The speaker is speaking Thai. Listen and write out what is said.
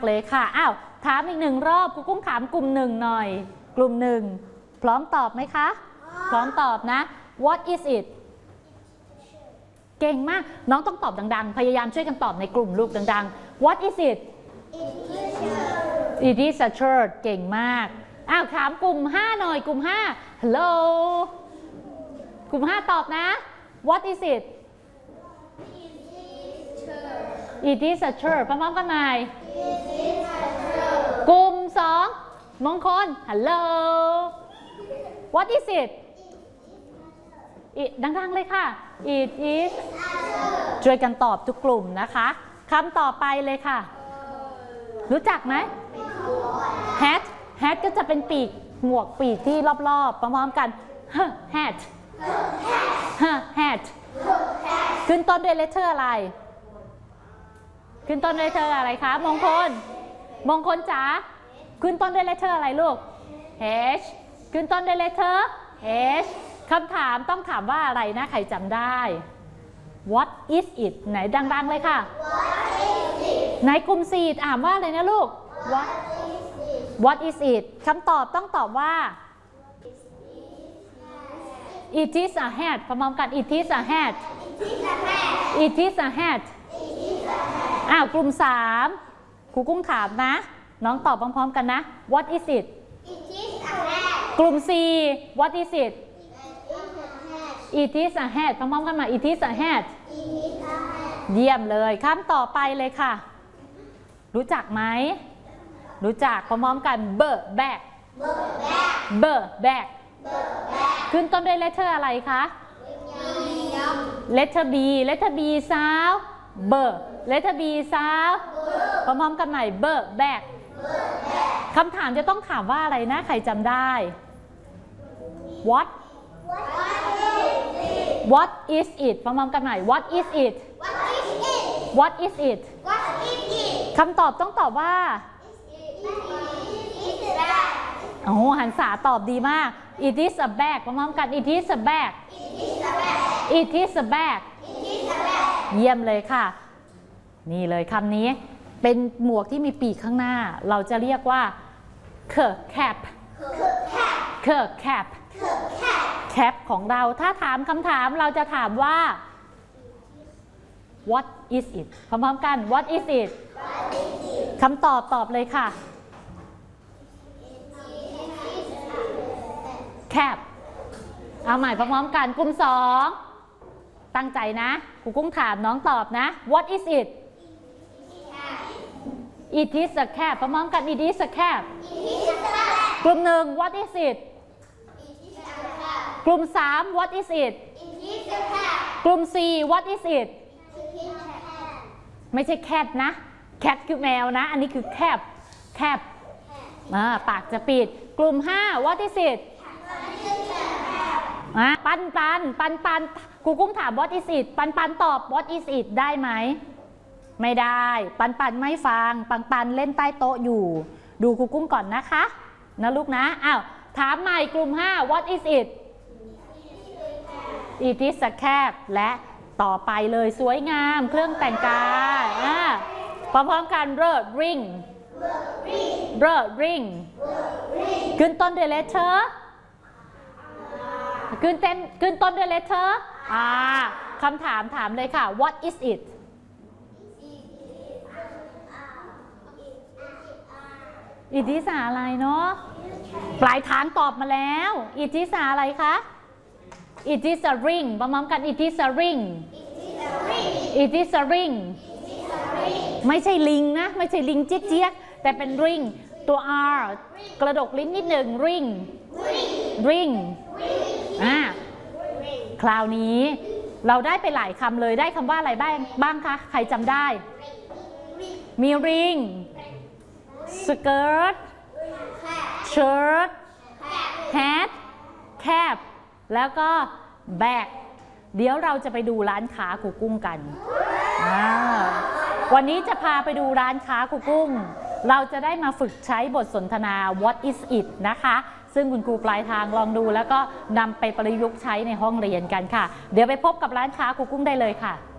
เลยค่ะอ้าวถามอีกหนึ่งรอบครูกุ้งถามกลุ่มหนึ่งหน่อยกลุ่มหนึ่งพร้อมตอบไหมคะพร้อมตอบนะ What is it เก่งมากน้องต้องตอบดังๆพยายามช่วยกันตอบในกลุ่มลูกดังๆ What is it It is a shirt เก่งมากอ้าวถามกลุ่ม5หน่อยกลุ่ม5 Hello กลุ่ม5ตอบนะ What is it It is a shirt พร้อมๆกันไหมกลุ่ม2มงคล Hello What is it ดังๆเลยค่ะ It is ช่วยกันตอบทุกกลุ่มนะคะคำต่อไปเลยค่ะรู้จักไหม hat ก็จะเป็นปีกหมวกปีกที่รอบๆพร้อมๆกัน hat ขึ้นต้นด้วย letter อะไรขึ้นต้นด้วย letter อะไรคะมงคลจ๋าขึ้นต้นด้วย letter อะไรลูก h ขึ้นต้นด้วย letter h คำถามต้องถามว่าอะไรนะใครจำได้ What is it ไหนดังๆเลยค่ะ ในกลุ่ม4ถามว่าอะไรนะลูก What is it คำตอบต้องตอบว่า It is a hat พร้อมๆกัน It is a hat It is a hat กลุ่ม3ครูกุ้งถามนะน้องตอบพร้อมๆกันนะ What is it กลุ่ม4 What is it It is a hat พร้อมๆกันมา It is a hat เยี่ยมเลยคำต่อไปเลยค่ะรู้จักไหมรู้จักพร้อมๆกัน back ขึ้นต้นด้วย letter อะไรคะ letter B sound letter B sound พร้อมๆกันใหม่ back คำถามจะต้องถามว่าอะไรนะใครจำได้ What is it พร้อมๆกันใหม่ What is it คำตอบต้องตอบว่าหันษาตอบดีมาก It is a bag พร้อมๆกัน It is a bag เยี่ยมเลยค่ะนี่เลยคำนี้เป็นหมวกที่มีปีกข้างหน้าเราจะเรียกว่า cap แคปของเราถ้าถามคำถามเราจะถามว่า What is it พร้อมๆกัน What is it คำตอบเลยค่ะ Cap เอาใหม่พร้อมๆกันกลุ่ม2ตั้งใจนะครูกุ้งถามน้องตอบนะ What is it It is a cap พร้อมๆกัน It is a cap กลุ่ม1 What is itกลุ่ม3 What is it กลุ่ม4 What is it ไม่ใช่ cat นะ cat คือแมวนะอันนี้คือ cap ปากจะปิดกลุ่ม5 What is it ปันครูกุ้งถาม What is it ปันตอบ What is it ได้ไหมไม่ได้ปันไม่ฟังปันเล่นใต้โต๊ะอยู่ดูครูกุ้งก่อนนะคะนะลูกนะถามใหม่กลุ่ม5 What is it It is a cap และต่อไปเลยสวยงามเครื่องแต่งกายพร้อมๆกัน ring ขึ้นต้นด้วย letter ขึ้นต้นด้วย letter คำถามเลยค่ะ What is it It is อะไรเนาะปลายทางตอบมาแล้ว It is อะไรคะ It is a ring พร้อมๆกัน It is a ring ไม่ใช่ลิงนะไม่ใช่ลิงเจี๊ยกแต่เป็น ring ตัว R กระดกลิ้นนิดหนึ่ง ring คราวนี้เราได้ไปหลายคำเลยได้คำว่าอะไรบ้างคะใครจำได้มี ring skirt shirt hat cap แล้วก็ bag เดี๋ยวเราจะไปดูร้านค้าครูกุ้งกันวันนี้จะพาไปดูร้านค้าครูกุ้งเราจะได้มาฝึกใช้บทสนทนา What is it นะคะซึ่งคุณครูปลายทางลองดูแล้วก็นำไปประยุกต์ใช้ในห้องเรียนกันค่ะเดี๋ยวไปพบกับร้านค้าครูกุ้งได้เลยค่ะ